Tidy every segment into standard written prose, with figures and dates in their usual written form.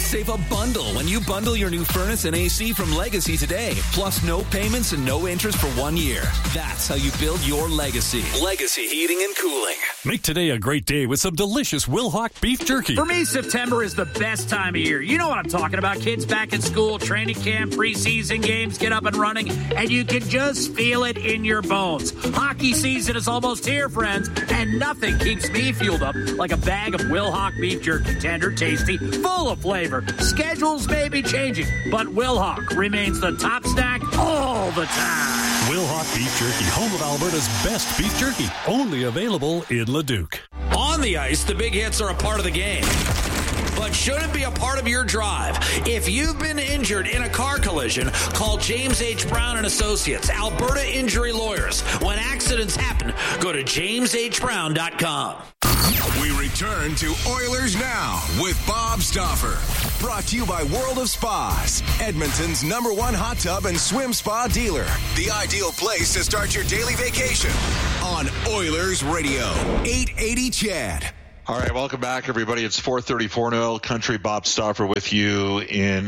Save a bundle when you bundle your new furnace and AC from Legacy today. Plus no payments and no interest for 1 year. That's how you build your legacy. Legacy Heating and Cooling. Make today a great day with some delicious Wilhauk beef jerky. For me, September is the best time of year. You know what I'm talking about. Kids back in school, training camp, preseason games get up and running, and you can just feel it in your bones. Hockey season is almost here, friends, and nothing keeps me fueled up like a bag of Wilhauk beef jerky. Tender, tasty, full of flavor. Schedules may be changing, but Wilhauk remains the top snack all the time. Wilhauk beef jerky, home of Alberta's best beef jerky. Only available in Leduc. On the ice, the big hits are a part of the game, but shouldn't be a part of your drive. If you've been injured in a car collision, call James H. Brown and Associates, Alberta Injury Lawyers. When accidents happen, go to jameshbrown.com. We return to Oilers Now with Bob Stauffer. Brought to you by World of Spas, Edmonton's #1 hot tub and swim spa dealer. The ideal place to start your daily vacation on Oilers Radio, 880 CHED. All right, welcome back, everybody. It's 4:34 in Oil Country. Bob Stauffer with you in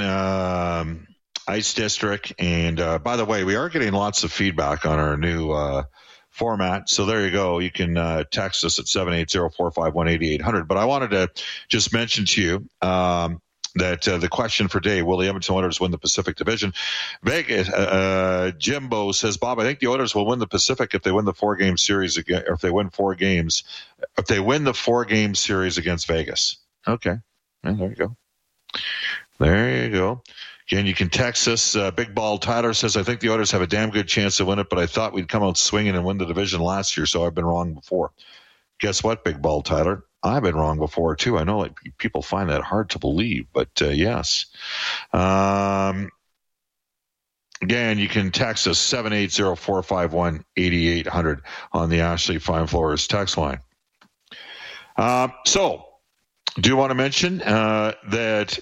Ice District. And by the way, we are getting lots of feedback on our new format. So there you go. You can text us at 780-451-8800. But I wanted to just mention to you that the question for today, will the Edmonton Oilers win the Pacific Division? Vegas, Jimbo says, Bob, I think the Oilers will win the Pacific if they win the 4-game series again, or if they win 4 games, if they win the 4-game series against Vegas. Okay. Well, there you go. There you go. Again, you can text us. Big Ball Tyler says, I think the Oilers have a damn good chance to win it, but I thought we'd come out swinging and win the division last year, so I've been wrong before. Guess what, Big Ball Tyler? I've been wrong before, too. I know like people find that hard to believe, but yes. Again, you can text us 780-451-8800 on the Ashley Fine Floors text line. So, do you want to mention that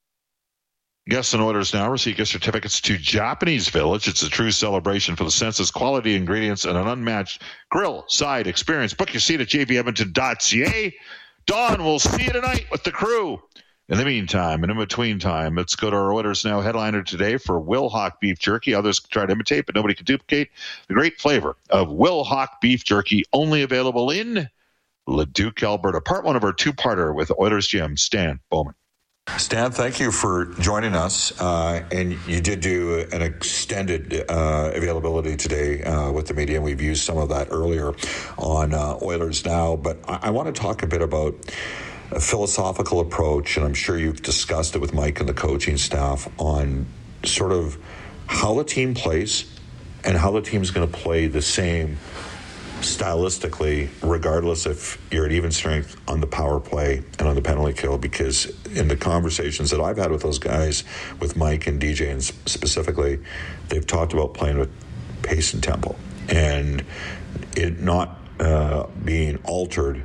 Guests and Oilers Now receive gift certificates to Japanese Village. It's a true celebration for the senses, quality ingredients, and an unmatched grill side experience. Book your seat at jvedmonton.ca. Dawn, we'll see you tonight with the crew. In the meantime, and in between time, let's go to our Oilers Now headliner today for Wilhauk beef jerky. Others try to imitate, but nobody can duplicate the great flavor of Wilhauk beef jerky, only available in Leduc, Alberta. Part 1 of our 2-parter with Oilers GM Stan Bowman. Stan, thank you for joining us. And you did do an extended availability today with the media, and we've used some of that earlier on Oilers Now. But I want to talk a bit about a philosophical approach, and I'm sure you've discussed it with Mike and the coaching staff on sort of how the team plays and how the team's going to play the same stylistically, regardless if you're at even strength on the power play and on the penalty kill, because in the conversations that I've had with those guys, with Mike and DJ and specifically, they've talked about playing with pace and tempo and it not being altered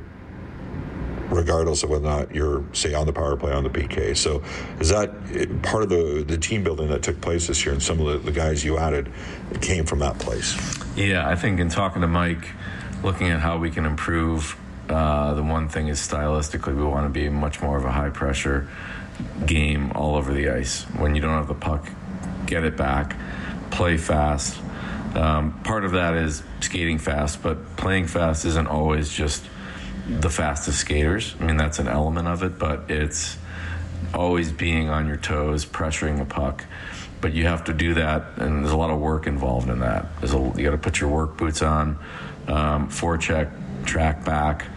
regardless of whether or not you're, say, on the power play, on the PK. So is that part of the team building that took place this year, and some of the guys you added came from that place? Yeah, I think in talking to Mike, looking at how we can improve, the one thing is stylistically we want to be much more of a high-pressure game all over the ice. When you don't have the puck, get it back, play fast. Part of that is skating fast, but playing fast isn't always just the fastest skaters. I mean, that's an element of it, but it's always being on your toes, pressuring the puck. But you have to do that, and there's a lot of work involved in that. You got to put your work boots on, forecheck, track back,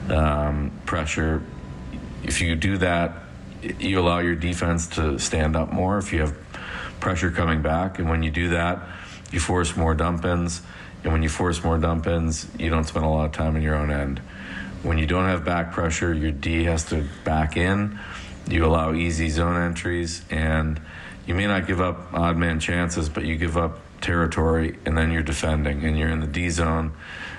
pressure. If you do that, you allow your defense to stand up more if you have pressure coming back. And when you do that, you force more dump-ins. And when you force more dump-ins, you don't spend a lot of time in your own end. When you don't have back pressure, your D has to back in. You allow easy zone entries, and you may not give up odd man chances, but you give up territory, and then you're defending, and you're in the D zone,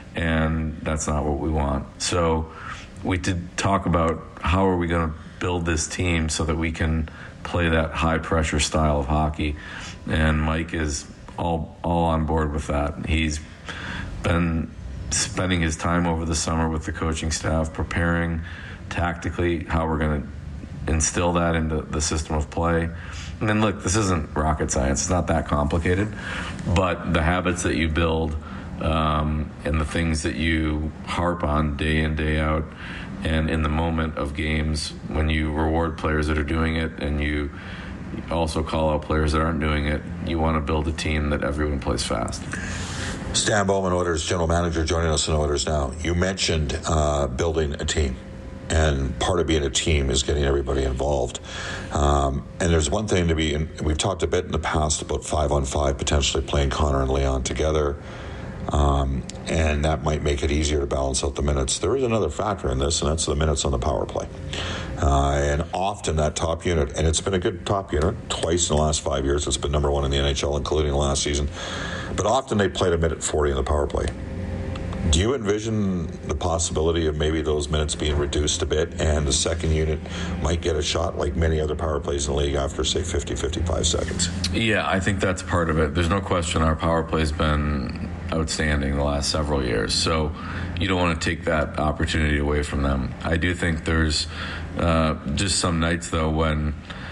and that's not what we want. So we did talk about how are we going to build this team so that we can play that high-pressure style of hockey, and Mike is all on board with that. He's been spending his time over the summer with the coaching staff, preparing tactically how we're going to instill that into the system of play. And then look, this isn't rocket science. It's not that complicated. But the habits that you build and the things that you harp on day in, day out, and in the moment of games when you reward players that are doing it and you also call out players that aren't doing it, you want to build a team that everyone plays fast. Stan Bowman, Oilers General Manager, joining us in Oilers Now. You mentioned building a team. And part of being a team is getting everybody involved. And there's one thing to be, and we've talked a bit in the past about 5-on-5, potentially playing Connor and Leon together. And that might make it easier to balance out the minutes. There is another factor in this, and that's the minutes on the power play. And often that top unit, and it's been a good top unit, twice in the last 5 years, it's been number one in the NHL, including last season. But often they played a minute 40 in the power play. Do you envision the possibility of maybe those minutes being reduced a bit and the second unit might get a shot like many other power plays in the league after, say, 50, 55 seconds? Yeah, I think that's part of it. There's no question our power play's been outstanding the last several years. So you don't want to take that opportunity away from them. I do think there's just some nights, though, when